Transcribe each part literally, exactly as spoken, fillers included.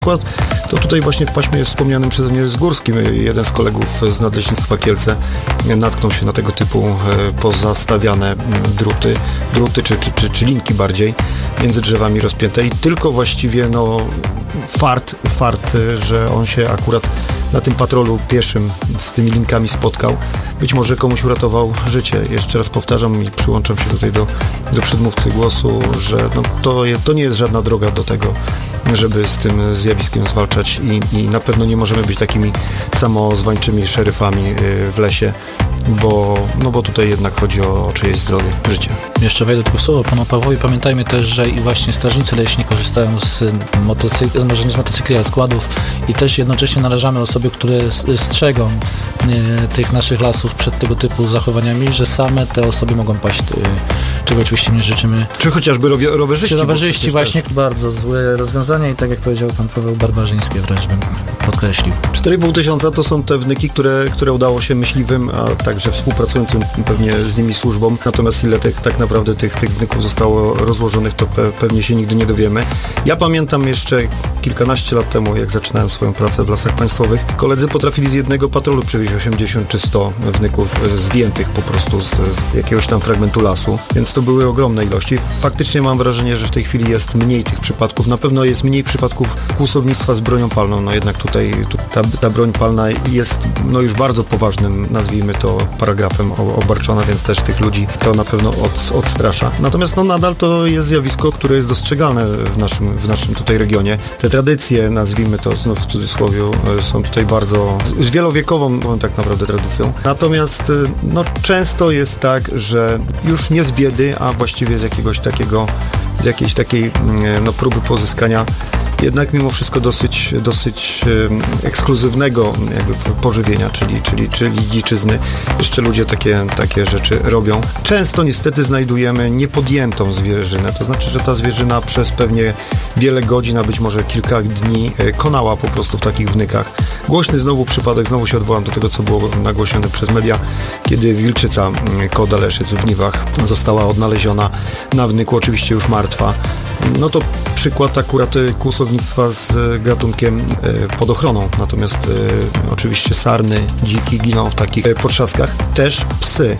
przykład, to tutaj właśnie w paśmie wspomnianym przeze mnie z Górskim jeden z kolegów z Nadleśnictwa Kielce natknął się na tego typu pozastawiane druty, druty czy, czy, czy, czy linki bardziej między drzewami rozpięte i tylko właściwie no fart, fart, że on się akurat na tym patrolu pieszym z tymi linkami spotkał. Być może komuś uratował życie. Jeszcze raz powtarzam i przyłączam się tutaj do, do przedmówcy głosu, że no to, je, to nie jest żadna droga do tego, żeby z tym zjawiskiem zwalczać i, i na pewno nie możemy być takimi samozwańczymi szeryfami w lesie, bo, no bo tutaj jednak chodzi o, o czyjeś zdrowie, życie. Jeszcze wejdę tylko słowo panu Pawłowi. Pamiętajmy też, że i właśnie strażnicy leśni korzystają z motocykli, może nie z motocykli, a składów i też jednocześnie należamy osoby, które strzegą e, tych naszych lasów przed tego typu zachowaniami, że same te osoby mogą paść, e, czego oczywiście nie życzymy. Czy chociażby rowie, rowerzyści. Czy rowerzyści właśnie, też bardzo złe rozwiązania i tak jak powiedział pan Paweł, barbarzyńskie wręcz bym podkreślił. cztery i pół tysiąca to są te wnyki, które, które udało się myśliwym, a także współpracującym pewnie z nimi służbom. Natomiast ile tych, tak naprawdę tych, tych wnyków zostało rozłożonych, to pe, pewnie się nigdy nie dowiemy. Ja pamiętam jeszcze kilkanaście lat temu, jak zaczynałem swoją pracę w Lasach Państwowych, koledzy potrafili z jednego patrolu przywieźć osiemdziesiąt czy sto wnyków zdjętych po prostu z, z jakiegoś tam fragmentu lasu, więc to były ogromne ilości. Faktycznie mam wrażenie, że w tej chwili jest mniej tych przypadków. Na pewno jest mniej przypadków kłusownictwa z bronią palną, no jednak tutaj tu, ta, ta broń palna jest no już bardzo poważnym, nazwijmy to, paragrafem obarczona, więc też tych ludzi to na pewno od, odstrasza. Natomiast no nadal to jest zjawisko, które jest dostrzegalne w naszym, w naszym tutaj regionie. Te tradycje, nazwijmy to znów w cudzysłowie, są tutaj bardzo z wielowiekową tak naprawdę tradycją. Natomiast no często jest tak, że już nie z biedy, a właściwie z jakiegoś takiego, z jakiejś takiej no próby pozyskania jednak mimo wszystko dosyć, dosyć e, ekskluzywnego jakby pożywienia, czyli, czyli, czyli dziczyzny. Jeszcze ludzie takie, takie rzeczy robią. Często niestety znajdujemy niepodjętą zwierzynę, to znaczy, że ta zwierzyna przez pewnie wiele godzin, a być może kilka dni e, konała po prostu w takich wnykach. Głośny znowu przypadek, znowu się odwołam do tego, co było nagłośnione przez media, kiedy wilczyca koda leszyc w Gniwach została odnaleziona na wnyku, oczywiście już martwa. No to przykład akurat kłusownictwa z gatunkiem pod ochroną, natomiast e, oczywiście sarny, dziki giną w takich potrzaskach. Też psy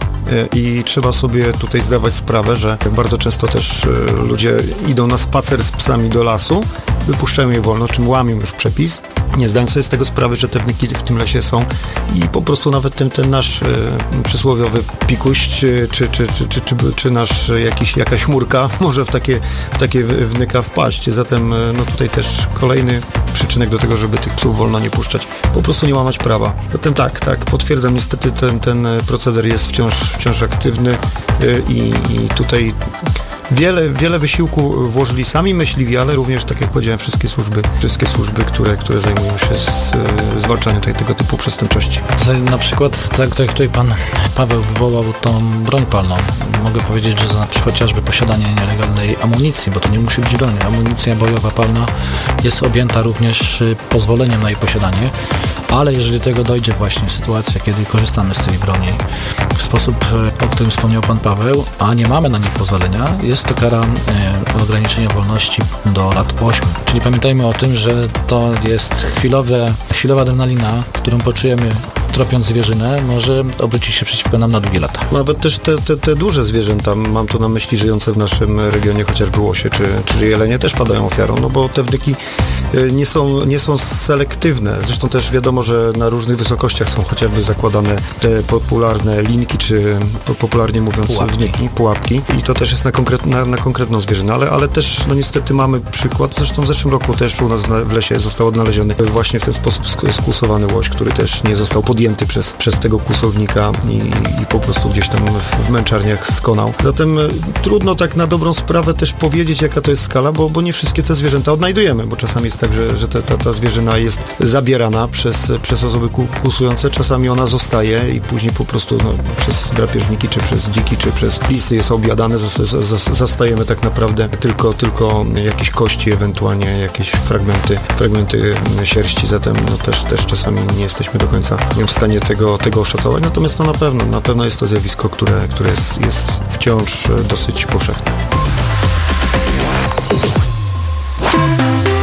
i trzeba sobie tutaj zdawać sprawę, że bardzo często też ludzie idą na spacer z psami do lasu, wypuszczają je wolno, czym łamią już przepis, nie zdając sobie z tego sprawy, że te wnyki w tym lesie są i po prostu nawet ten, ten nasz e, przysłowiowy pikuś, czy, czy, czy, czy, czy, czy, czy nasz jakiś, jakaś chmurka może w takie, w takie wnyka wpaść. Zatem no tutaj też kolejny przyczynek do tego, żeby tych psów wolno nie puszczać. Po prostu nie łamać prawa. Zatem tak, tak, potwierdzam, niestety ten, ten proceder jest wciąż, wciąż aktywny i, i tutaj Wiele, wiele wysiłku włożyli sami myśliwi, ale również, tak jak powiedziałem, wszystkie służby, wszystkie służby, które, które zajmują się z, zwalczaniem tej, tego typu przestępczości. Na przykład, tak jak tutaj pan Paweł wywołał tą broń palną, mogę powiedzieć, że za chociażby posiadanie nielegalnej amunicji, bo to nie musi być broń, amunicja bojowa palna jest objęta również pozwoleniem na jej posiadanie, ale jeżeli do tego dojdzie właśnie sytuacja, kiedy korzystamy z tej broni w sposób, o którym wspomniał pan Paweł, a nie mamy na nich pozwolenia, jest to kara e, ograniczenia wolności do lat ośmiu. Czyli pamiętajmy o tym, że to jest chwilowe, chwilowa adrenalina, którą poczujemy tropiąc zwierzynę, może obrócić się przeciwko nam na długie lata. Nawet też te, te, te duże zwierzęta, mam tu na myśli żyjące w naszym regionie, chociażby łosie czy, czy jelenie, też padają ofiarą, no bo te wnyki nie są, nie są selektywne. Zresztą też wiadomo, że na różnych wysokościach są chociażby zakładane te popularne linki, czy popularnie mówiąc pułapki. wnyki, pułapki i to też jest na, konkret, na, na konkretną zwierzynę, ale, ale też no niestety mamy przykład, zresztą w zeszłym roku też u nas w lesie został odnaleziony właśnie w ten sposób skłusowany łoś, który też nie został podjęty przez, przez tego kłusownika i, i po prostu gdzieś tam w, w męczarniach skonał. Zatem trudno tak na dobrą sprawę też powiedzieć, jaka to jest skala, bo, bo nie wszystkie te zwierzęta odnajdujemy, bo czasami jest tak, że, że ta, ta, ta zwierzyna jest zabierana przez, przez osoby kłusujące, czasami ona zostaje i później po prostu no, przez drapieżniki, czy przez dziki, czy przez lisy jest objadane, zastajemy tak naprawdę tylko, tylko jakieś kości, ewentualnie jakieś fragmenty, fragmenty sierści, zatem no, też, też czasami nie jesteśmy do końca w stanie tego, tego oszacować, natomiast no, na pewno, na pewno jest to zjawisko, które, które jest, jest wciąż dosyć powszechne.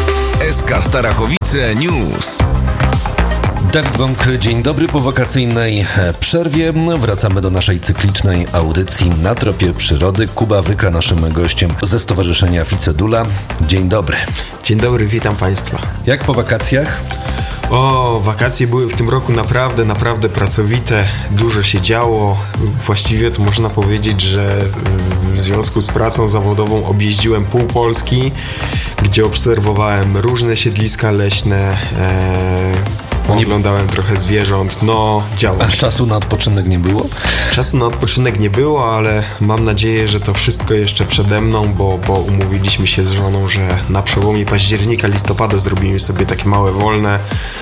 S K Starachowice News. Dawid Bąk, dzień dobry. Po wakacyjnej przerwie wracamy do naszej cyklicznej audycji Na tropie przyrody. Kuba Wyka naszym gościem ze Stowarzyszenia Ficedula. Dzień dobry. Dzień dobry, witam Państwa. Jak po wakacjach? O, wakacje były w tym roku naprawdę, naprawdę pracowite. Dużo się działo. Właściwie to można powiedzieć, że w związku z pracą zawodową objeździłem pół Polski, gdzie obserwowałem różne siedliska leśne, e- oglądałem trochę zwierząt, no działo A się. Czasu na odpoczynek nie było? Czasu na odpoczynek nie było, ale mam nadzieję, że to wszystko jeszcze przede mną, bo, bo umówiliśmy się z żoną, że na przełomie października, listopada zrobimy sobie takie małe wolne.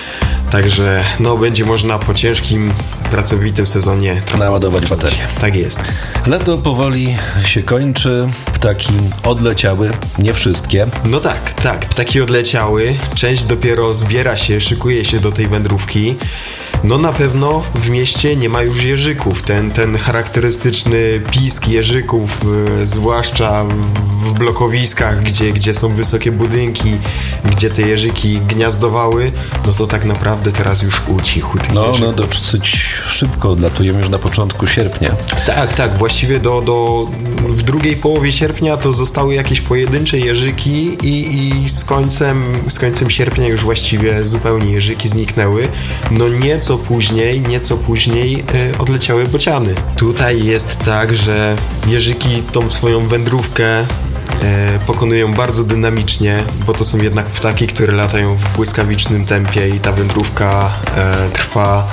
Także no będzie można po ciężkim, pracowitym sezonie naładować baterię. Tak jest. Lato powoli się kończy, ptaki odleciały, nie wszystkie. No tak, tak, ptaki odleciały, część dopiero zbiera się, szykuje się do tej wędrówki. No na pewno w mieście nie ma już jeżyków. Ten, ten charakterystyczny pisk jeżyków, yy, zwłaszcza w blokowiskach, gdzie, gdzie są wysokie budynki, gdzie te jeżyki gniazdowały, no to tak naprawdę teraz już ucichł tych No, jeżyków. no dosyć szybko odlatujemy już na początku sierpnia. Tak, tak, właściwie do, do w drugiej połowie sierpnia to zostały jakieś pojedyncze jeżyki i, i z końcem, z końcem sierpnia już właściwie zupełnie jeżyki zniknęły. No nieco później, nieco później y, odleciały bociany. Tutaj jest tak, że jeżyki tą swoją wędrówkę y, pokonują bardzo dynamicznie, bo to są jednak ptaki, które latają w błyskawicznym tempie i ta wędrówka y, trwa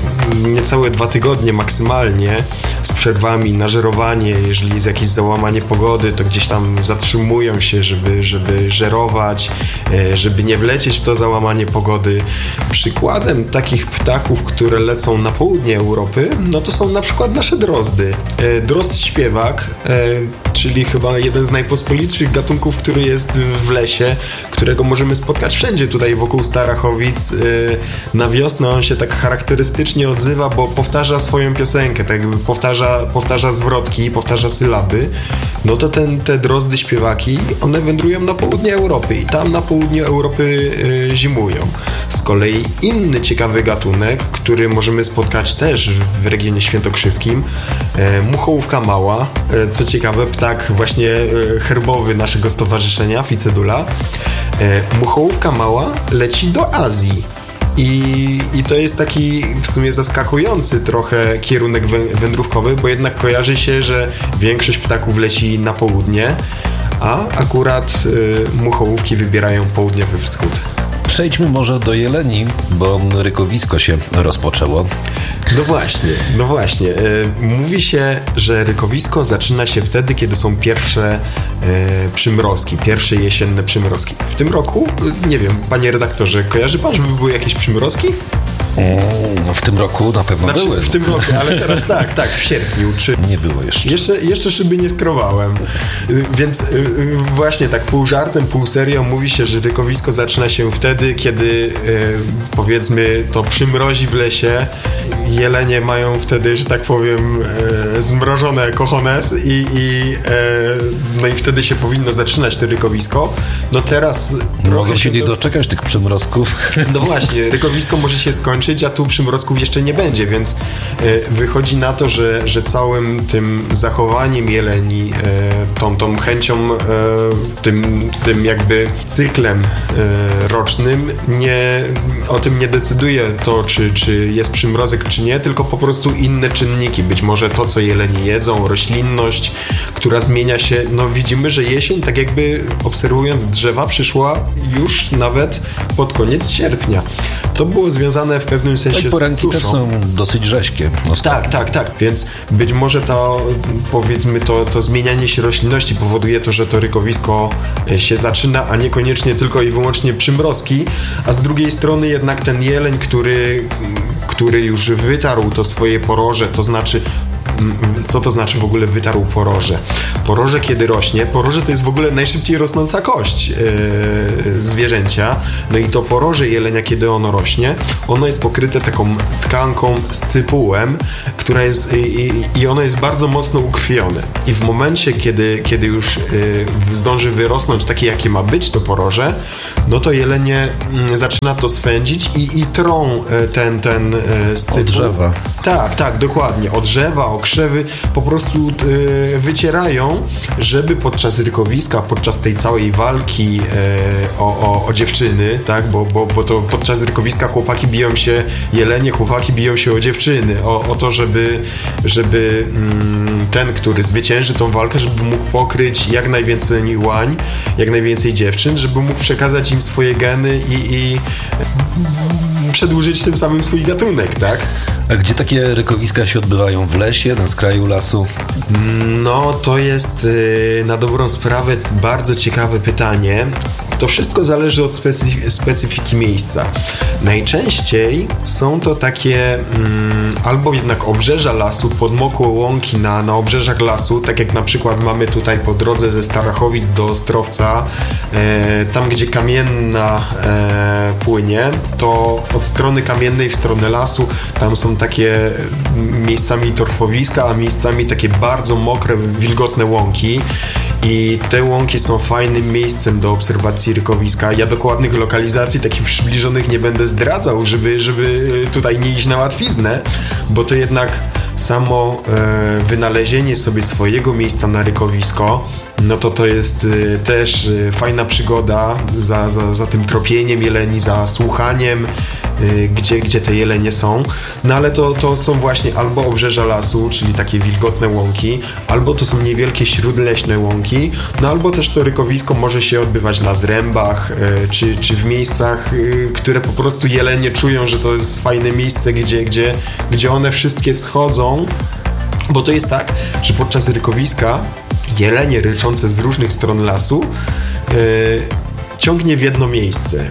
niecałe dwa tygodnie maksymalnie, z przerwami na żerowanie. Jeżeli jest jakieś załamanie pogody, to gdzieś tam zatrzymują się, żeby, żeby żerować, żeby nie wlecieć w to załamanie pogody. Przykładem takich ptaków, które lecą na południe Europy, no to są na przykład nasze drozdy. Drozd śpiewak, czyli chyba jeden z najpospolitszych gatunków, który jest w lesie, którego możemy spotkać wszędzie tutaj wokół Starachowic. Na wiosnę on się tak charakterystycznie odzywa, bo powtarza swoją piosenkę, tak jakby powtarza, powtarza zwrotki, powtarza sylaby. No to ten, te drozdy śpiewaki, one wędrują na południe Europy i tam na południu Europy y, zimują. Z kolei inny ciekawy gatunek, który możemy spotkać też w regionie świętokrzyskim, y, muchołówka mała. Y, co ciekawe, ptak właśnie y, herbowy naszego stowarzyszenia Ficedula. Y, muchołówka mała leci do Azji. I, I to jest taki w sumie zaskakujący trochę kierunek wędrówkowy, bo jednak kojarzy się, że większość ptaków leci na południe, a akurat y, muchołówki wybierają południowy wschód. Przejdźmy może do jeleni, bo rykowisko się rozpoczęło. No właśnie, no właśnie. Mówi się, że rykowisko zaczyna się wtedy, kiedy są pierwsze przymrozki, pierwsze jesienne przymrozki. W tym roku, nie wiem, panie redaktorze, kojarzy pan, żeby były jakieś przymrozki? No, w tym roku na pewno znaczy, były. W tym roku, ale teraz tak, tak, w sierpniu. Czy... Nie było jeszcze. Jeszcze, jeszcze szyby nie skrowałem. Więc właśnie tak pół żartem, pół serio mówi się, że rykowisko zaczyna się wtedy, kiedy powiedzmy to przymrozi w lesie. Jelenie mają wtedy, że tak powiem, zmrożone cojones i, i, no i wtedy się powinno zaczynać to rykowisko. No teraz Mogą się nie do... doczekać tych przymrozków. No właśnie, rykowisko może się skończyć, a tu przymrozków jeszcze nie będzie, więc wychodzi na to, że, że całym tym zachowaniem jeleni, tą, tą chęcią, tym, tym jakby cyklem rocznym, nie, o tym nie decyduje to, czy, czy jest przymrozek, czy nie, tylko po prostu inne czynniki. Być może to, co jelenie jedzą, roślinność, która zmienia się. No widzimy, że jesień, tak jakby obserwując drzewa, przyszła już nawet pod koniec sierpnia. To było związane w pewnym sensie tak, poranki z suszą. też są dosyć rzeźkie. Tak, tak, tak. Więc być może to, powiedzmy, to, to zmienianie się roślinności powoduje to, że to rykowisko się zaczyna, a niekoniecznie tylko i wyłącznie przymrozki, a z drugiej strony jednak ten jeleń, który, który już wytarł to swoje poroże, to znaczy co to znaczy w ogóle wytarł poroże? poroże kiedy rośnie, poroże to jest w ogóle najszybciej rosnąca kość yy, zwierzęcia, no i to poroże jelenia, kiedy ono rośnie, ono jest pokryte taką tkanką z cypułem, która jest i, i ono jest bardzo mocno ukrwione i w momencie, kiedy, kiedy już yy, zdąży wyrosnąć takie, jakie ma być to poroże, no to jelenie yy, zaczyna to swędzić i, i trą yy, ten, ten yy, z cypu. Od drzewa. Tak, tak, dokładnie. Od drzewa, okrzewy po prostu yy, wycierają, żeby podczas rykowiska, podczas tej całej walki yy, o, o, o dziewczyny, tak, bo, bo, bo to podczas rykowiska chłopaki biją się, jelenie, chłopaki biją się o dziewczyny, o, o to, żeby, żeby mm, ten, który zwycięży tą walkę, żeby mógł pokryć jak najwięcej łań, jak najwięcej dziewczyn, żeby mógł przekazać im swoje geny i, i przedłużyć tym samym swój gatunek, tak? A gdzie takie rykowiska się odbywają? W lesie, na skraju lasu? No, to jest yy, na dobrą sprawę bardzo ciekawe pytanie. To wszystko zależy od specyf- specyfiki miejsca. Najczęściej są to takie mm, albo jednak obrzeża lasu, podmokłe łąki na, na obrzeżach lasu, tak jak na przykład mamy tutaj po drodze ze Starachowic do Ostrowca, e, tam gdzie Kamienna e, płynie, to od strony Kamiennej w stronę lasu, tam są takie miejscami torfowiska, a miejscami takie bardzo mokre, wilgotne łąki. I te łąki są fajnym miejscem do obserwacji rykowiska. Ja dokładnych lokalizacji takich przybliżonych nie będę zdradzał, żeby, żeby tutaj nie iść na łatwiznę, bo to jednak samo e, wynalezienie sobie swojego miejsca na rykowisko, no to to jest e, też e, fajna przygoda za, za, za tym tropieniem jeleni, za słuchaniem, e, gdzie, gdzie te jelenie są. No ale to, to są właśnie albo obrzeża lasu, czyli takie wilgotne łąki, albo to są niewielkie śródleśne łąki, no albo też to rykowisko może się odbywać na zrębach, e, czy, czy w miejscach, e, które po prostu jelenie czują, że to jest fajne miejsce, gdzie, gdzie, gdzie one wszystkie schodzą. Bo to jest tak, że podczas rykowiska jelenie ryczące z różnych stron lasu yy, ciągnie w jedno miejsce.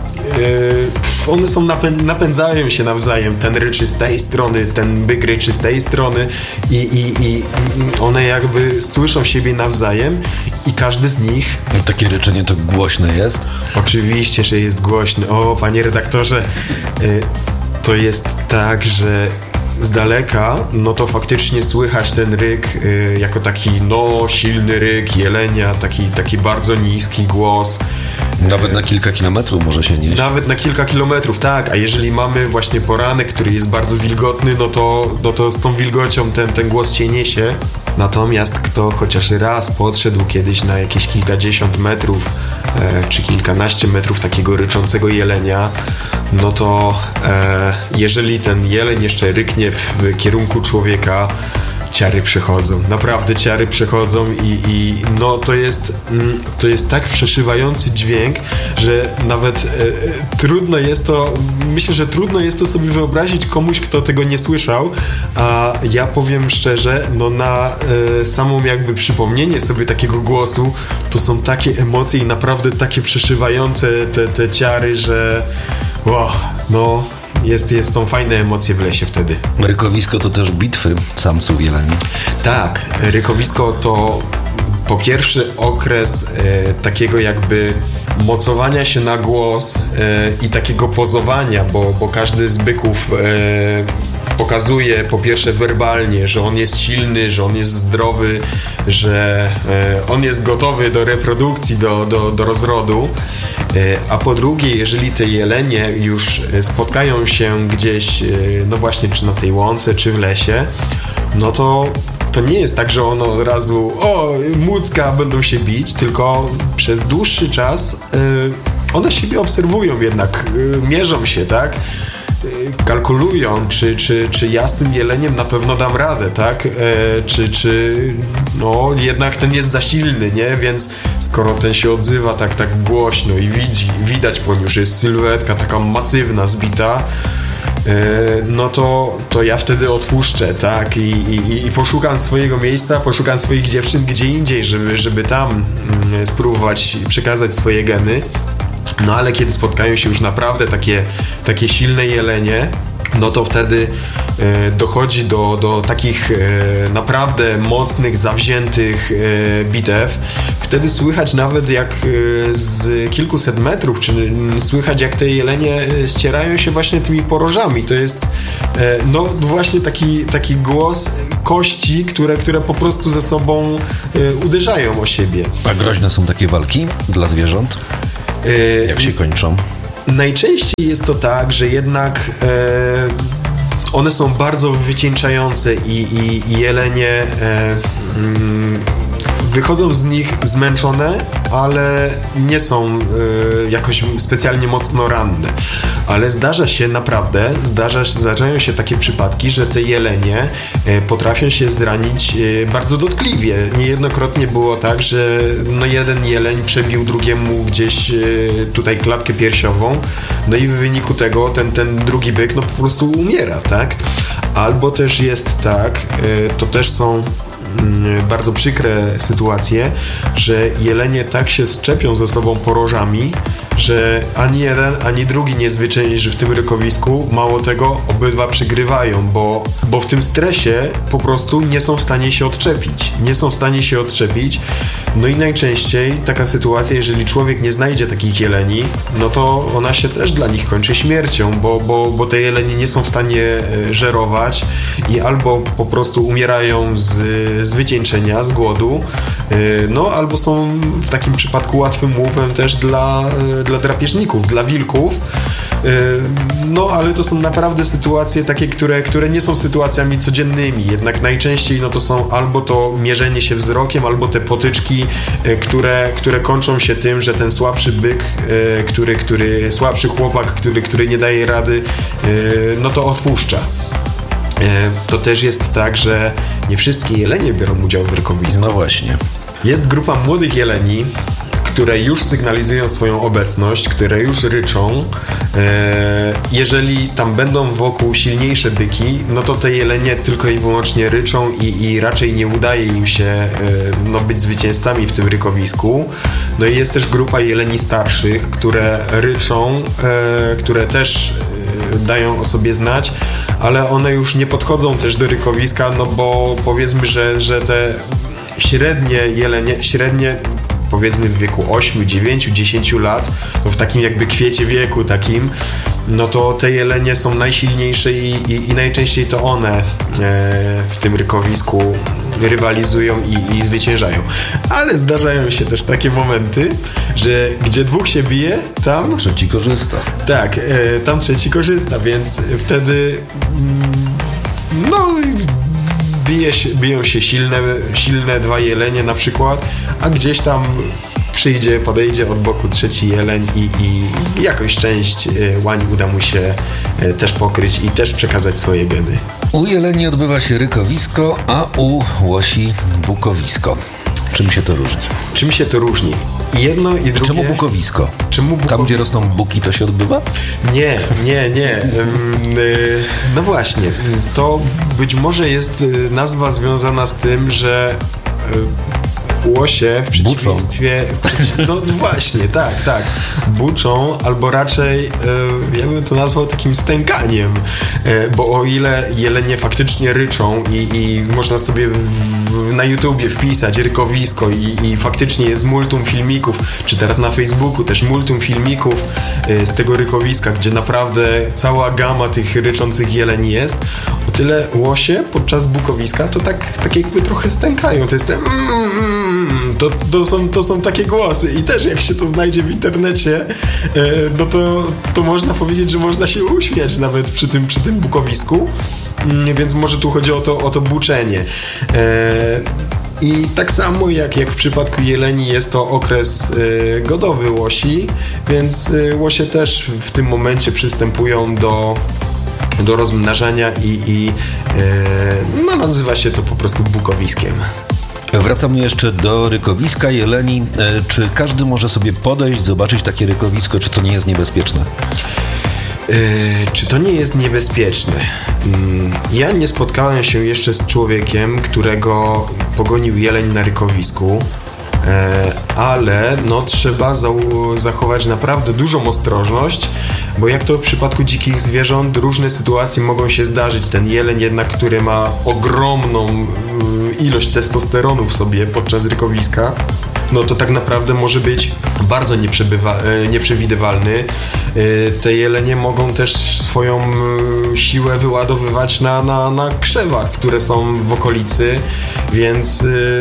Yy, one są napę- napędzają się nawzajem. Ten ryczy z tej strony, ten byk ryczy z tej strony i, i, i one jakby słyszą siebie nawzajem i każdy z nich... No, takie ryczenie to głośne jest? Oczywiście, że jest głośne. O, panie redaktorze, yy, to jest tak, że z daleka, no to faktycznie słychać ten ryk y, jako taki, no, silny ryk jelenia, taki, taki bardzo niski głos. Nawet na kilka kilometrów może się nieść. Nawet na kilka kilometrów, tak. A jeżeli mamy właśnie poranek, który jest bardzo wilgotny, no to, no to z tą wilgocią ten, ten głos się niesie. Natomiast kto chociaż raz podszedł kiedyś na jakieś kilkadziesiąt metrów e, czy kilkanaście metrów takiego ryczącego jelenia, no to e, jeżeli ten jeleń jeszcze ryknie w kierunku człowieka, ciary przechodzą. Naprawdę ciary przechodzą i, i no to jest mm, to jest tak przeszywający dźwięk, że nawet e, trudno jest to, myślę, że trudno jest to sobie wyobrazić komuś, kto tego nie słyszał, a ja powiem szczerze, no na e, samą jakby przypomnienie sobie takiego głosu, to są takie emocje i naprawdę takie przeszywające te, te ciary, że wow, no Jest, jest, są fajne emocje w lesie wtedy. Rykowisko to też bitwy samców jeleni. Tak, rykowisko to po pierwszy okres e, takiego jakby mocowania się na głos e, i takiego pozowania, bo, bo każdy z byków e, pokazuje po pierwsze werbalnie, że on jest silny, że on jest zdrowy, że e, on jest gotowy do reprodukcji, do, do, do rozrodu. A po drugie, jeżeli te jelenie już spotkają się gdzieś, no właśnie, czy na tej łące, czy w lesie, no to to nie jest tak, że one od razu o, mucka, będą się bić, tylko przez dłuższy czas one siebie obserwują jednak, mierzą się, tak? Kalkulują, czy, czy, czy ja z tym jeleniem na pewno dam radę, tak? E, czy, czy no jednak ten jest za silny, nie? Więc skoro ten się odzywa tak, tak głośno i widzi, widać po nim, że jest sylwetka taka masywna, zbita, e, no to, to ja wtedy odpuszczę, tak? I, i, i poszukam swojego miejsca, poszukam swoich dziewczyn gdzie indziej, żeby, żeby tam mm, spróbować przekazać swoje geny. No ale kiedy spotkają się już naprawdę takie, takie silne jelenie, no to wtedy e, dochodzi do, do takich e, naprawdę mocnych, zawziętych e, bitew. Wtedy słychać nawet jak e, z kilkuset metrów, czy słychać jak te jelenie ścierają się właśnie tymi porożami. To jest e, no właśnie taki, taki głos kości, które, które po prostu ze sobą e, uderzają o siebie. A groźne są takie walki dla zwierząt? E, jak się kończą? Najczęściej jest to tak, że jednak e, one są bardzo wycieńczające i, i, i jelenie e, mm, wychodzą z nich zmęczone, ale nie są y, jakoś specjalnie mocno ranne. Ale zdarza się naprawdę, zdarza, zdarzają się takie przypadki, że te jelenie y, potrafią się zranić y, bardzo dotkliwie. Niejednokrotnie było tak, że no jeden jeleń przebił drugiemu gdzieś y, tutaj klatkę piersiową, no i w wyniku tego ten, ten drugi byk no po prostu umiera, tak? Albo też jest tak, y, to też są bardzo przykre sytuacje, że jelenie tak się szczepią ze sobą porożami, że ani jeden, ani drugi nie zwycięży w tym rykowisku. Mało tego, obydwa przegrywają, bo, bo w tym stresie po prostu nie są w stanie się odczepić. Nie są w stanie się odczepić. No i najczęściej taka sytuacja, jeżeli człowiek nie znajdzie takich jeleni, no to ona się też dla nich kończy śmiercią, bo, bo, bo te jelenie nie są w stanie żerować i albo po prostu umierają z, z wycieńczenia, z głodu, no albo są w takim przypadku łatwym łupem też dla, dla drapieżników, dla wilków. No ale to są naprawdę sytuacje takie, które, które nie są sytuacjami codziennymi, jednak najczęściej no to są albo to mierzenie się wzrokiem, albo te potyczki, które, które kończą się tym, że ten słabszy byk, który, który, słabszy chłopak, który, który nie daje rady, no to odpuszcza. To też jest tak, że nie wszystkie jelenie biorą udział w rykowisku. No właśnie. Jest grupa młodych jeleni, które już sygnalizują swoją obecność, które już ryczą. Jeżeli tam będą wokół silniejsze byki, no to te jelenie tylko i wyłącznie ryczą i, i raczej nie udaje im się no, być zwycięzcami w tym rykowisku. No i jest też grupa jeleni starszych, które ryczą, które też dają o sobie znać, ale one już nie podchodzą też do rykowiska, no bo powiedzmy, że, że te średnie jelenie, średnie powiedzmy w wieku ośmiu, dziewięciu, dziesięciu lat, no w takim jakby kwiecie wieku takim, no to te jelenie są najsilniejsze i, i, i najczęściej to one e, w tym rykowisku rywalizują i, i zwyciężają. Ale zdarzają się też takie momenty, że gdzie dwóch się bije, tam... Trzeci korzysta. Tak, e, tam trzeci korzysta, więc wtedy mm, no... Bije się, biją się silne, silne dwa jelenie na przykład, a gdzieś tam przyjdzie, podejdzie od boku trzeci jeleń i, i jakąś część łań uda mu się też pokryć i też przekazać swoje geny. U jeleni odbywa się rykowisko, a u łosi bukowisko. Czym się to różni? Czym się to różni? Jedno i drugie... Czemu bukowisko? Czemu bukowisko? Tam, gdzie rosną buki, to się odbywa? Nie, nie, nie. No właśnie, to być może jest nazwa związana z tym, że łosie w przeciwieństwie... No właśnie, tak, tak. Buczą, albo raczej ja bym to nazwał takim stękaniem, bo o ile jelenie faktycznie ryczą i, i można sobie w, na YouTubie wpisać rykowisko i, i faktycznie jest multum filmików, czy teraz na Facebooku też multum filmików z tego rykowiska, gdzie naprawdę cała gama tych ryczących jeleni jest, o tyle łosie podczas bukowiska to tak, tak jakby trochę stękają. To jest ten To, to, są, to są takie głosy i też jak się to znajdzie w internecie, no to, to można powiedzieć, że można się uśmiać nawet przy tym, przy tym bukowisku, więc może tu chodzi o to, o to buczenie. I tak samo jak, jak w przypadku jeleni jest to okres godowy łosi, więc łosie też w tym momencie przystępują do do rozmnażania i, i no, nazywa się to po prostu bukowiskiem. Wracamy jeszcze do rykowiska jeleni. Czy każdy może sobie podejść, zobaczyć takie rykowisko, czy to nie jest niebezpieczne? Yy, czy to nie jest niebezpieczne? Yy, ja nie spotkałem się jeszcze z człowiekiem, którego pogonił jeleń na rykowisku, yy, ale no, trzeba za- zachować naprawdę dużą ostrożność, bo jak to w przypadku dzikich zwierząt, różne sytuacje mogą się zdarzyć. Ten jeleń jednak, który ma ogromną ilość testosteronu w sobie podczas rykowiska, no to tak naprawdę może być bardzo nieprzebywa, nieprzewidywalny. Te jelenie mogą też swoją siłę wyładowywać na, na, na krzewach, które są w okolicy, więc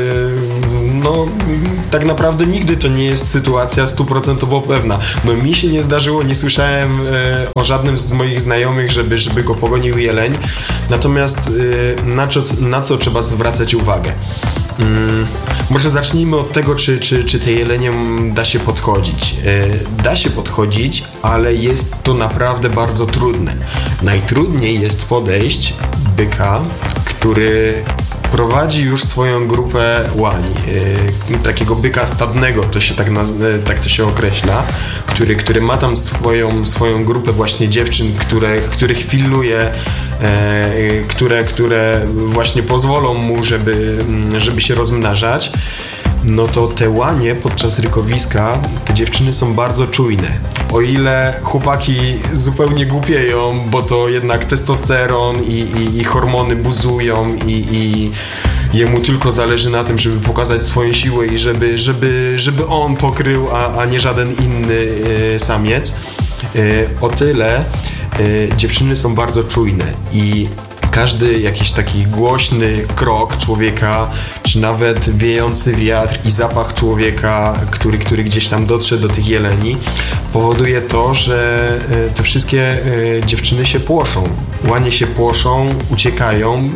no tak naprawdę nigdy to nie jest sytuacja stuprocentowo pewna. No mi się nie zdarzyło, nie słyszałem o żadnym z moich znajomych, żeby, żeby go pogonił jeleń, natomiast na co, na co trzeba zwracać uwagę? Hmm, może zacznijmy od tego, czy, czy, czy te jelenie da się podchodzić. E, da się podchodzić, ale jest to naprawdę bardzo trudne. Najtrudniej jest podejść byka, który prowadzi już swoją grupę łań, e, takiego byka stadnego, to się tak, naz- tak to się określa, który, który ma tam swoją, swoją grupę właśnie dziewczyn, które, których pilnuje, e, które, które właśnie pozwolą mu, żeby, żeby się rozmnażać. No to te łanie podczas rykowiska, te dziewczyny są bardzo czujne. O ile chłopaki zupełnie głupieją, bo to jednak testosteron i, i, i hormony buzują i, i jemu tylko zależy na tym, żeby pokazać swoją siłę i żeby, żeby, żeby on pokrył, a, a nie żaden inny y, samiec. Y, o tyle y, dziewczyny są bardzo czujne i każdy jakiś taki głośny krok człowieka, czy nawet wiejący wiatr i zapach człowieka, który, który gdzieś tam dotrze do tych jeleni, powoduje to, że te wszystkie dziewczyny się płoszą. Łanie się płoszą, uciekają,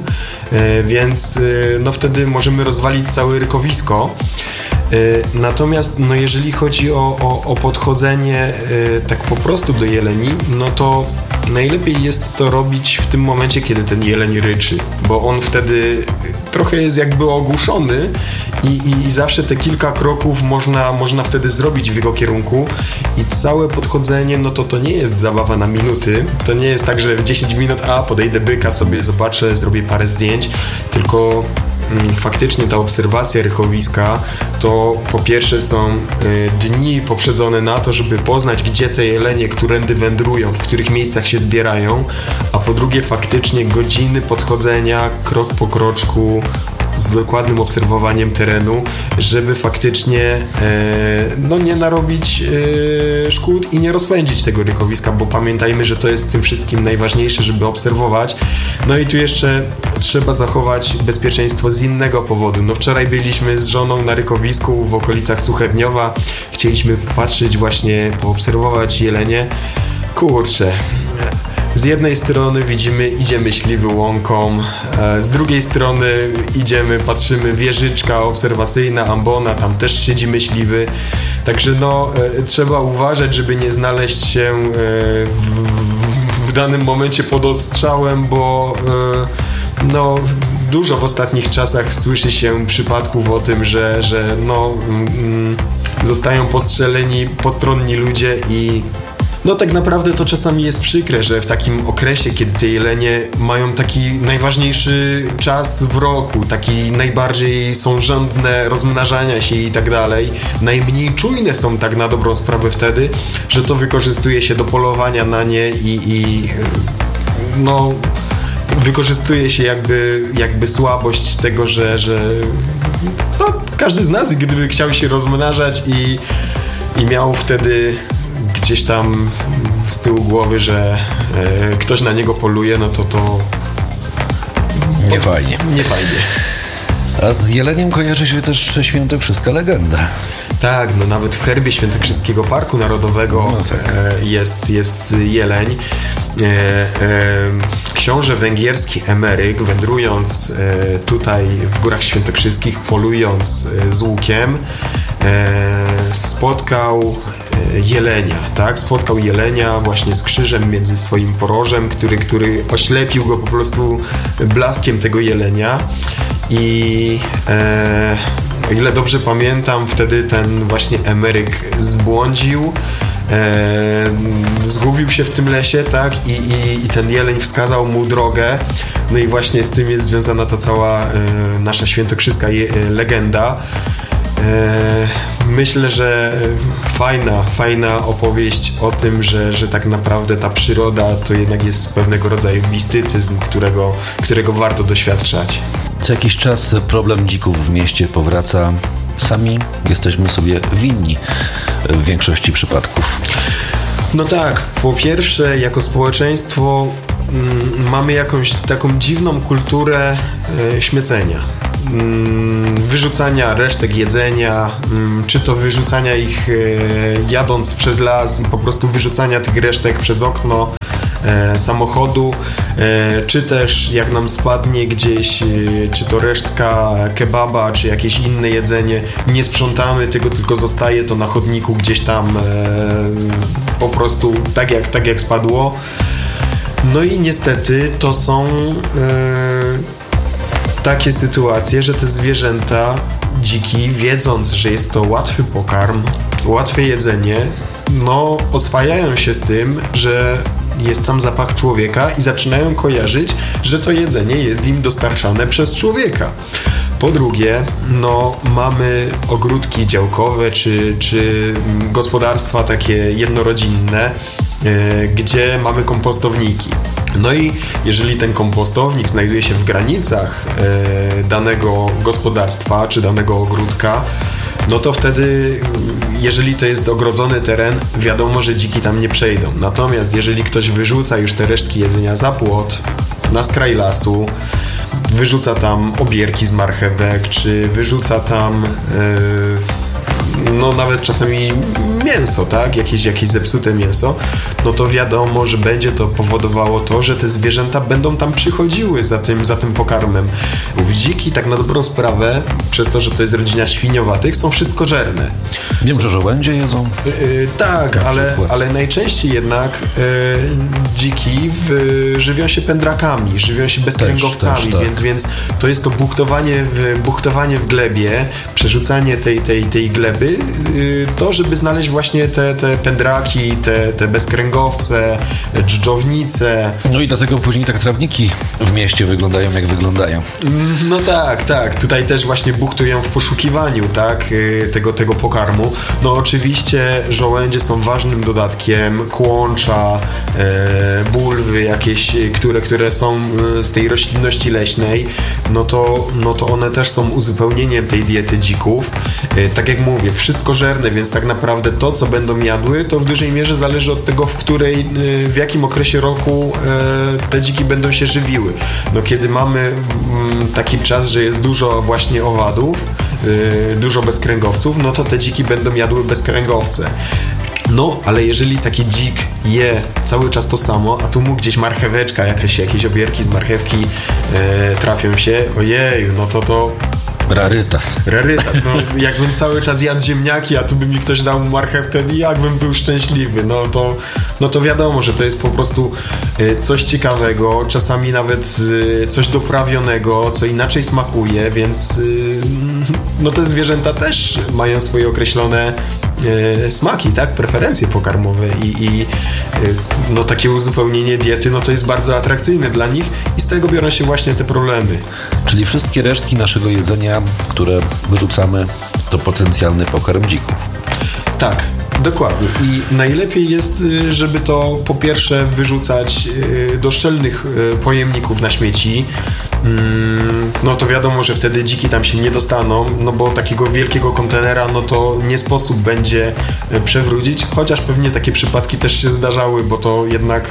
więc no wtedy możemy rozwalić całe rykowisko. Natomiast no jeżeli chodzi o, o, o podchodzenie tak po prostu do jeleni, no to najlepiej jest to robić w tym momencie, kiedy ten jeleń ryczy, bo on wtedy trochę jest jakby ogłuszony i, i, i zawsze te kilka kroków można, można wtedy zrobić w jego kierunku i całe podchodzenie, no to to nie jest zabawa na minuty, to nie jest tak, że w dziesięć minut, a podejdę byka, sobie zobaczę, zrobię parę zdjęć, tylko faktycznie ta obserwacja rykowiska to po pierwsze są y, dni poprzedzone na to, żeby poznać, gdzie te jelenie, którędy wędrują, w których miejscach się zbierają, a po drugie faktycznie godziny podchodzenia krok po kroczku z dokładnym obserwowaniem terenu, żeby faktycznie e, no nie narobić e, szkód i nie rozpędzić tego rykowiska, bo pamiętajmy, że to jest w tym wszystkim najważniejsze, żeby obserwować. No i tu jeszcze trzeba zachować bezpieczeństwo z innego powodu. No wczoraj byliśmy z żoną na rykowisku w okolicach Suchedniowa, chcieliśmy popatrzeć właśnie, poobserwować jelenie. Kurczę, z jednej strony widzimy, idzie myśliwy łąką, z drugiej strony idziemy, patrzymy, wieżyczka obserwacyjna, ambona, tam też siedzi myśliwy. Także no, trzeba uważać, żeby nie znaleźć się w, w, w danym momencie pod ostrzałem, bo no, dużo w ostatnich czasach słyszy się przypadków o tym, że, że no, mm, zostają postrzeleni postronni ludzie i no tak naprawdę to czasami jest przykre, że w takim okresie, kiedy te jelenie mają taki najważniejszy czas w roku, taki najbardziej są żądne rozmnażania się i tak dalej, najmniej czujne są tak na dobrą sprawę wtedy, że to wykorzystuje się do polowania na nie i, i no wykorzystuje się jakby, jakby słabość tego, że, że no, każdy z nas gdyby chciał się rozmnażać i, i miał wtedy gdzieś tam z tyłu głowy, że e, ktoś na niego poluje, no to to... Nie fajnie. Nie fajnie. A z jeleniem kojarzy się też świętokrzyska legenda. Tak, no nawet w herbie Świętokrzyskiego Parku Narodowego no tak. e, jest, jest jeleń. E, e, książę węgierski Emeryk, wędrując e, tutaj w Górach Świętokrzyskich, polując e, z łukiem, e, spotkał jelenia, tak? Spotkał jelenia właśnie z krzyżem między swoim porożem, który, który oślepił go po prostu blaskiem tego jelenia i e, o ile dobrze pamiętam, wtedy ten właśnie Emeryk zbłądził, e, zgubił się w tym lesie, tak? I, i, i ten jeleń wskazał mu drogę. No i właśnie z tym jest związana ta cała e, nasza świętokrzyska je, legenda. E, myślę, że fajna, fajna opowieść o tym, że, że tak naprawdę ta przyroda to jednak jest pewnego rodzaju mistycyzm, którego, którego warto doświadczać. Co jakiś czas problem dzików w mieście powraca. Sami jesteśmy sobie winni w większości przypadków. No tak, po pierwsze jako społeczeństwo mm, mamy jakąś taką dziwną kulturę e, śmiecenia. Wyrzucania resztek jedzenia, czy to wyrzucania ich jadąc przez las i po prostu wyrzucania tych resztek przez okno samochodu, czy też jak nam spadnie gdzieś, czy to resztka kebaba, czy jakieś inne jedzenie, nie sprzątamy tego, tylko zostaje to na chodniku gdzieś tam po prostu tak jak, tak jak spadło. No i niestety to są takie sytuacje, że te zwierzęta, dziki, wiedząc, że jest to łatwy pokarm, łatwe jedzenie, no oswajają się z tym, że jest tam zapach człowieka i zaczynają kojarzyć, że to jedzenie jest im dostarczane przez człowieka. Po drugie, no mamy ogródki działkowe czy, czy gospodarstwa takie jednorodzinne, yy, gdzie mamy kompostowniki. No i jeżeli ten kompostownik znajduje się w granicach yy, danego gospodarstwa czy danego ogródka, no to wtedy, jeżeli to jest ogrodzony teren, wiadomo, że dziki tam nie przejdą. Natomiast jeżeli ktoś wyrzuca już te resztki jedzenia za płot, na skraj lasu, wyrzuca tam obierki z marchewek, czy wyrzuca tam yy, no nawet czasami mięso, tak? Jakieś, jakieś zepsute mięso, no to wiadomo, że będzie to powodowało to, że te zwierzęta będą tam przychodziły za tym, za tym pokarmem. Dziki, tak na dobrą sprawę, przez to, że to jest rodzina świniowatych, są wszystkożerne. Wiem, że żołędzie jedzą. Yy, tak, ale, ale najczęściej jednak yy, dziki w, żywią się pędrakami, żywią się bezkręgowcami, też, też, tak. więc, więc to jest to buchtowanie w, buchtowanie w glebie, przerzucanie tej, tej, tej gleby, yy, to, żeby znaleźć właśnie te, te pędraki, te, te bezkręgowce, dżdżownice. No i dlatego później tak trawniki w mieście wyglądają, jak wyglądają. No tak, tak. Tutaj też właśnie buchtują w poszukiwaniu, tak, tego, tego pokarmu. No oczywiście żołędzie są ważnym dodatkiem, kłącza, e, bulwy jakieś, które, które są z tej roślinności leśnej, no to, no to one też są uzupełnieniem tej diety dzików. E, tak jak mówię, wszystkożerne, więc tak naprawdę to, co będą jadły, to w dużej mierze zależy od tego, w której, w jakim okresie roku e, te dziki będą się żywiły. No kiedy mamy mm, taki czas, że jest dużo właśnie owadów, yy, dużo bezkręgowców, no to te dziki będą jadły bezkręgowce. No, ale jeżeli taki dzik je cały czas to samo, a tu mu gdzieś marcheweczka, jakieś, jakieś obierki z marchewki yy, trafią się, ojeju, no to to Rarytas. Rarytas, no jakbym cały czas jadł ziemniaki, a tu by mi ktoś dał marchewkę i jakbym był szczęśliwy, no to, no to wiadomo, że to jest po prostu coś ciekawego, czasami nawet coś doprawionego, co inaczej smakuje, więc no te zwierzęta też mają swoje określone smaki, tak, preferencje pokarmowe i, i no takie uzupełnienie diety, no to jest bardzo atrakcyjne dla nich i z tego biorą się właśnie te problemy. Czyli wszystkie resztki naszego jedzenia, które wyrzucamy, to potencjalny pokarm dzików. Tak, dokładnie. I najlepiej jest, żeby to po pierwsze wyrzucać do szczelnych pojemników na śmieci. No to wiadomo, że wtedy dziki tam się nie dostaną, no bo takiego wielkiego kontenera, no to nie sposób będzie przewrócić, chociaż pewnie takie przypadki też się zdarzały, bo to jednak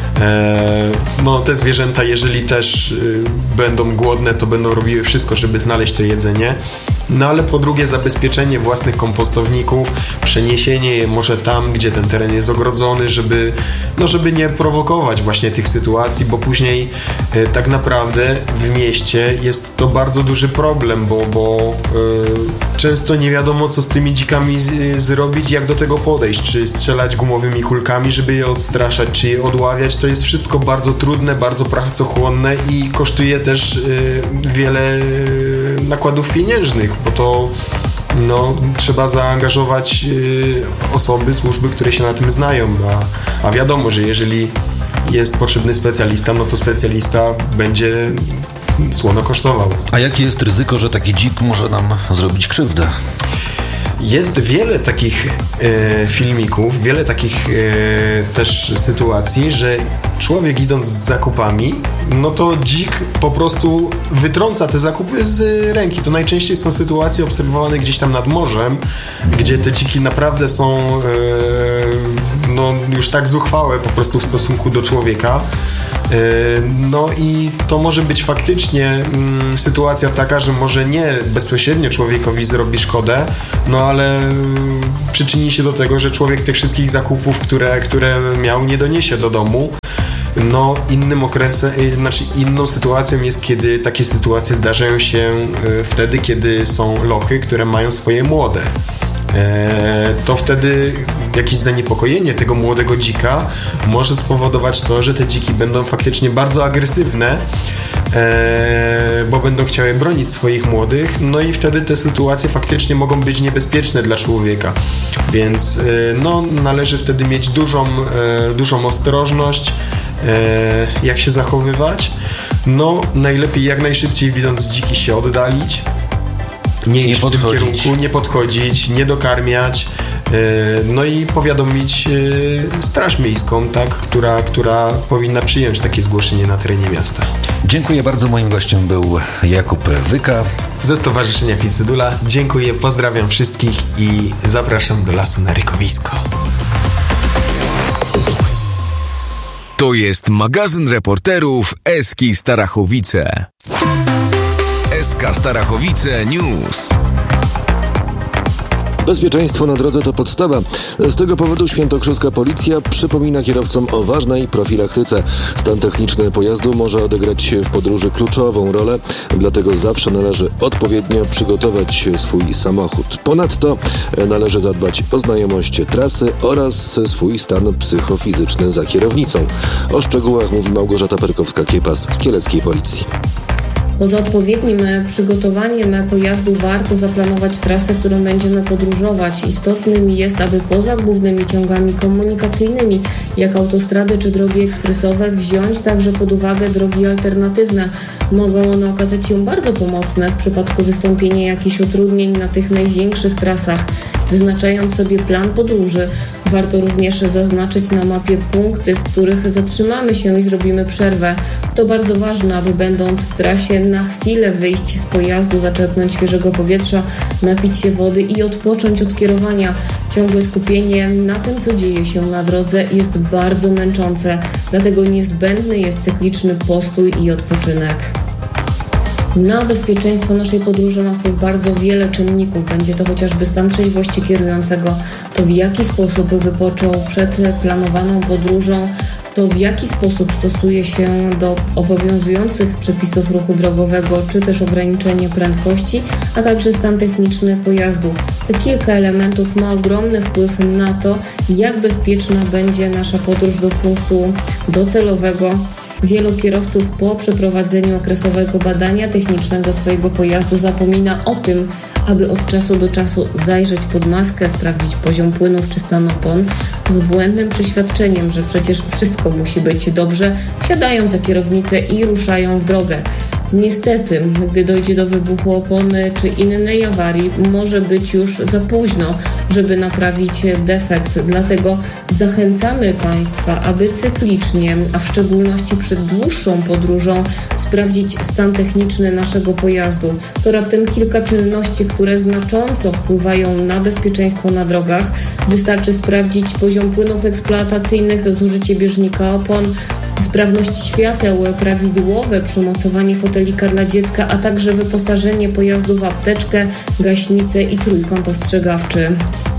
no te zwierzęta, jeżeli też będą głodne, to będą robiły wszystko, żeby znaleźć to jedzenie. No ale po drugie zabezpieczenie własnych kompostowników, przeniesienie je może tam, gdzie ten teren jest ogrodzony, żeby, no żeby nie prowokować właśnie tych sytuacji, bo później e, tak naprawdę w mieście jest to bardzo duży problem, bo, bo e, często nie wiadomo, co z tymi dzikami z, zrobić, jak do tego podejść, czy strzelać gumowymi kulkami, żeby je odstraszać, czy je odławiać. To jest wszystko bardzo trudne, bardzo pracochłonne i kosztuje też e, wiele e, nakładów pieniężnych, bo to no, trzeba zaangażować y, osoby, służby, które się na tym znają, a, a wiadomo, że jeżeli jest potrzebny specjalista, no to specjalista będzie słono kosztował. A jakie jest ryzyko, że taki dzik może nam zrobić krzywdę? Jest wiele takich e, filmików, wiele takich e, też sytuacji, że człowiek idąc z zakupami, no to dzik po prostu wytrąca te zakupy z ręki. To najczęściej są sytuacje obserwowane gdzieś tam nad morzem, gdzie te dziki naprawdę są e, no, już tak zuchwałe po prostu w stosunku do człowieka. No i to może być faktycznie mm, sytuacja taka, że może nie bezpośrednio człowiekowi zrobi szkodę, no ale mm, przyczyni się do tego, że człowiek tych wszystkich zakupów, które, które miał, nie doniesie do domu. No innym okresem, znaczy inną sytuacją jest, kiedy takie sytuacje zdarzają się y, wtedy, kiedy są lochy, które mają swoje młode. To wtedy jakieś zaniepokojenie tego młodego dzika może spowodować to, że te dziki będą faktycznie bardzo agresywne, bo będą chciały bronić swoich młodych, no i wtedy te sytuacje faktycznie mogą być niebezpieczne dla człowieka, więc no, należy wtedy mieć dużą, dużą ostrożność, jak się zachowywać. No najlepiej jak najszybciej, widząc dziki, się oddalić. Nie iść w tym kierunku, nie podchodzić, nie dokarmiać, yy, no i powiadomić yy, Straż Miejską, tak, która, która powinna przyjąć takie zgłoszenie na terenie miasta. Dziękuję bardzo. Moim gościem był Jakub Wyka ze Stowarzyszenia Ficydula. Dziękuję, pozdrawiam wszystkich i zapraszam do lasu na rykowisko. To jest magazyn reporterów Eski Starachowice. S K Starachowice News. Bezpieczeństwo na drodze to podstawa. Z tego powodu świętokrzyska policja przypomina kierowcom o ważnej profilaktyce. Stan techniczny pojazdu może odegrać w podróży kluczową rolę, dlatego zawsze należy odpowiednio przygotować swój samochód. Ponadto należy zadbać o znajomość trasy oraz swój stan psychofizyczny za kierownicą. O szczegółach mówi Małgorzata Perkowska-Kiepas z Kieleckiej Policji. Poza odpowiednim przygotowaniem pojazdu warto zaplanować trasę, którą będziemy podróżować. Istotnym jest, aby poza głównymi ciągami komunikacyjnymi, jak autostrady czy drogi ekspresowe, wziąć także pod uwagę drogi alternatywne. Mogą one okazać się bardzo pomocne w przypadku wystąpienia jakichś utrudnień na tych największych trasach. Wyznaczając sobie plan podróży, warto również zaznaczyć na mapie punkty, w których zatrzymamy się i zrobimy przerwę. To bardzo ważne, aby będąc w trasie na chwilę wyjść z pojazdu, zaczerpnąć świeżego powietrza, napić się wody i odpocząć od kierowania. Ciągłe skupienie na tym, co dzieje się na drodze, jest bardzo męczące, dlatego niezbędny jest cykliczny postój i odpoczynek. Na bezpieczeństwo naszej podróży ma wpływ bardzo wiele czynników. Będzie to chociażby stan trzeźwości kierującego, to w jaki sposób wypoczął przed planowaną podróżą, to w jaki sposób stosuje się do obowiązujących przepisów ruchu drogowego, czy też ograniczenie prędkości, a także stan techniczny pojazdu. Te kilka elementów ma ogromny wpływ na to, jak bezpieczna będzie nasza podróż do punktu docelowego. Wielu kierowców po przeprowadzeniu okresowego badania technicznego swojego pojazdu zapomina o tym, aby od czasu do czasu zajrzeć pod maskę, sprawdzić poziom płynów czy stan opon. Z błędnym przeświadczeniem, że przecież wszystko musi być dobrze, siadają za kierownicę i ruszają w drogę. Niestety, gdy dojdzie do wybuchu opony czy innej awarii, może być już za późno, żeby naprawić defekt. Dlatego zachęcamy Państwa, aby cyklicznie, a w szczególności przed dłuższą podróżą, sprawdzić stan techniczny naszego pojazdu. To raptem kilka czynności, które znacząco wpływają na bezpieczeństwo na drogach. Wystarczy sprawdzić poziom płynów eksploatacyjnych, zużycie bieżnika opon, sprawność świateł, prawidłowe przymocowanie fotelika dla dziecka, a także wyposażenie pojazdu w apteczkę, gaśnicę i trójkąt ostrzegawczy.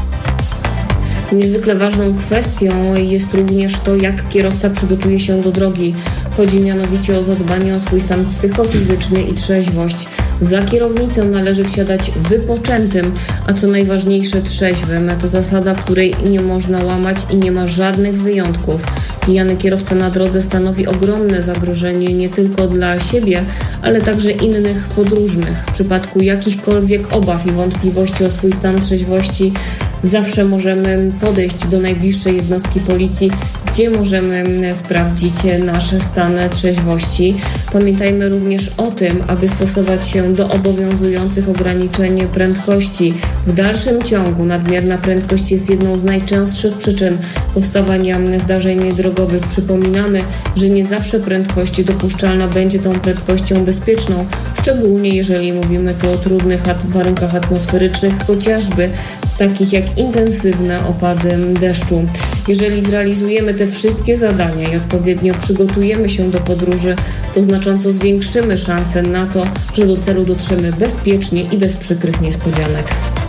Niezwykle ważną kwestią jest również to, jak kierowca przygotuje się do drogi. Chodzi mianowicie o zadbanie o swój stan psychofizyczny i trzeźwość. Za kierownicę należy wsiadać wypoczętym, a co najważniejsze trzeźwym. To zasada, której nie można łamać i nie ma żadnych wyjątków. Pijany kierowca na drodze stanowi ogromne zagrożenie nie tylko dla siebie, ale także innych podróżnych. W przypadku jakichkolwiek obaw i wątpliwości o swój stan trzeźwości zawsze możemy podejść do najbliższej jednostki policji, gdzie możemy sprawdzić nasz stan trzeźwości. Pamiętajmy również o tym, aby stosować się do obowiązujących ograniczeń prędkości. W dalszym ciągu nadmierna prędkość jest jedną z najczęstszych przyczyn powstawania zdarzeń drogowych. Przypominamy, że nie zawsze prędkość dopuszczalna będzie tą prędkością bezpieczną, szczególnie jeżeli mówimy tu o trudnych warunkach atmosferycznych, chociażby takich jak intensywne opady deszczu. Jeżeli zrealizujemy te wszystkie zadania i odpowiednio przygotujemy się do podróży, to znacząco zwiększymy szanse na to, że do celu dotrzemy bezpiecznie i bez przykrych niespodzianek.